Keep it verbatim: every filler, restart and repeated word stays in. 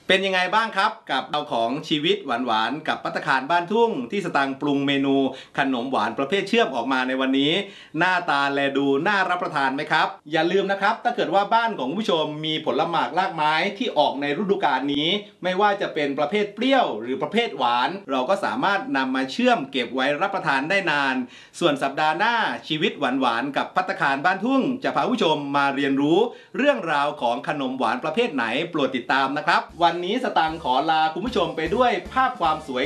เป็นยังไงบ้างครับกับเอาของชีวิตหวานๆกับภัตตาคารบ้านทุ่งที่สตางค์ปรุงเมนูขนมหวานประเภทเชื่อมออกมาในวันนี้หน้าตาแลดูน่ารับประทานไหมครับอย่าลืมนะครับถ้าเกิดว่าบ้านของผู้ชมมีผลหมากรากไม้ที่ออกในฤดูกาลนี้ไม่ว่าจะเป็นประเภทเปรี้ยวหรือประเภทหวานเราก็สามารถนำมาเชื่อมเก็บไว้รับประทานได้นานส่วนสัปดาห์หน้าชีวิตหวานๆกับภัตตาคารบ้านทุ่งจะพาผู้ชมมาเรียนรู้เรื่องราวของขนมหวานประเภทไหนโปรดติดตามนะครับวันนี้สตางค์ขอลาคุณผู้ชมไปด้วยภาพความสวย